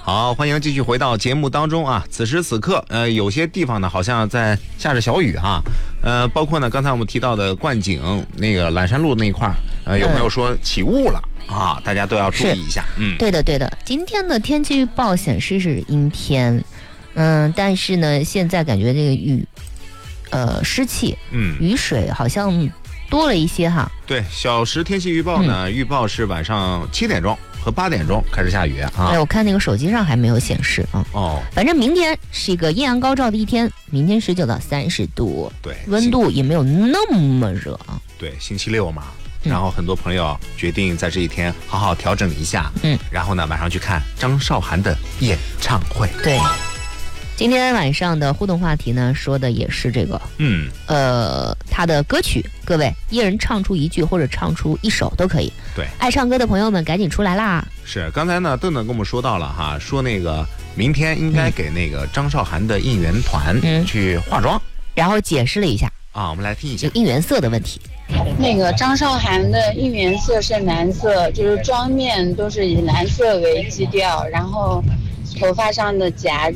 好，欢迎继续回到节目当中啊。此时此刻，有些地方呢好像在下着小雨哈，包括呢刚才我们提到的灌井那个览山路那一块有朋友说起雾了啊，大家都要注意一下。 对的对的。今天的天气预报显示是阴天，但是呢现在感觉这个湿气，雨水好像多了一些哈。对， 小时天气预报呢，预报是晚上7点钟和8点钟开始下雨啊。 我看那个手机上还没有显示啊。反正明天是一个艳阳高照的一天，明天19到30度， 对， 温度也没有那么热啊。 对，星期六嘛，然后很多朋友决定在这一天好好调整一下，然后呢晚上去看张韶涵的演唱会。 对。今天晚上的互动话题呢，说的也是这个，他的歌曲，各位一人唱出一句或者唱出一首都可以。 对， 爱唱歌的朋友们赶紧出来啦！ 是，刚才呢，邓邓跟我们说到了哈，说那个明天应该给那个张韶涵的应援团去化妆， 然后解释了一下啊，我们来听一下应援色的问题。 那个张韶涵的应援色是蓝色，就是妆面都是以蓝色为基调，然后头发上的夹